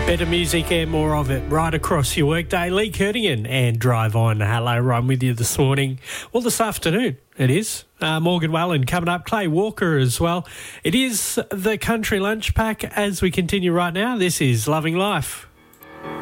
Better music and more of it right across your workday. Lee Kernigan and Drive On. Hello, I'm with you this morning. Well, this afternoon it is. Morgan Wallen coming up, Clay Walker as well. It is the Country Lunch Pack as we continue right now. This is Loving Life.